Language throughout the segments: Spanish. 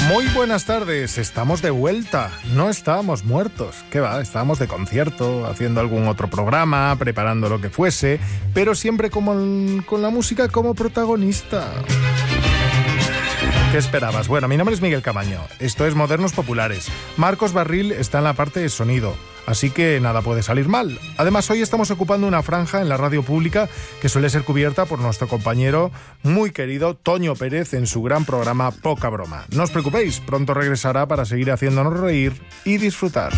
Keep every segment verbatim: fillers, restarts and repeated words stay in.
Muy buenas tardes, estamos de vuelta, no estábamos muertos, ¿qué va? Estábamos de concierto, haciendo algún otro programa, preparando lo que fuese, pero siempre como el, con la música como protagonista. ¿Qué esperabas? Bueno, mi nombre es Miguel Camaño, esto es Modernos Populares. Marcos Barril está en la parte de sonido, así que nada puede salir mal. Además, hoy estamos ocupando una franja en la radio pública que suele ser cubierta por nuestro compañero muy querido Toño Pérez en su gran programa Poca Broma. No os preocupéis, pronto regresará para seguir haciéndonos reír y disfrutar.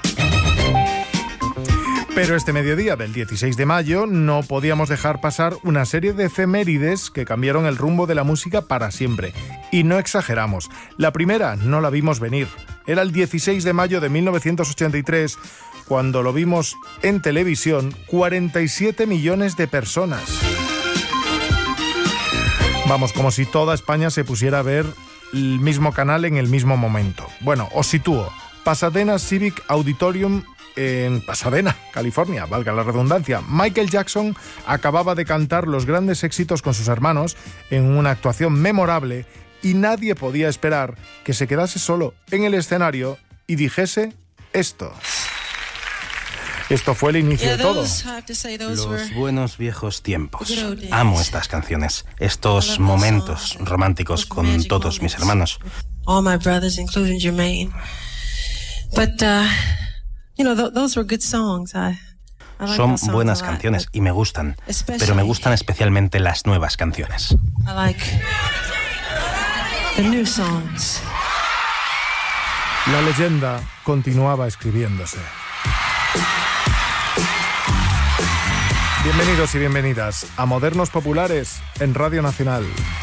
Pero este mediodía del dieciséis de mayo no podíamos dejar pasar una serie de efemérides que cambiaron el rumbo de la música para siempre. Y no exageramos. La primera no la vimos venir. Era el dieciséis de mayo de mil novecientos ochenta y tres, cuando lo vimos en televisión cuarenta y siete millones de personas. Vamos, como si toda España se pusiera a ver el mismo canal en el mismo momento. Bueno, os sitúo. Pasadena Civic Auditorium en Pasadena, California, valga la redundancia. Michael Jackson acababa de cantar los grandes éxitos con sus hermanos en una actuación memorable y nadie podía esperar que se quedase solo en el escenario y dijese esto. Esto fue el inicio de todo. Los buenos viejos tiempos. Amo estas canciones, estos momentos románticos con todos mis hermanos. All my brothers, including Jermaine. But, uh, you know, th- those were good songs. I, I like Son those songs buenas a lot, canciones y me gustan, especially- pero me gustan especialmente las nuevas canciones. I like the new songs. La leyenda continuaba escribiéndose. Bienvenidos y bienvenidas a Modernos Populares en Radio Nacional.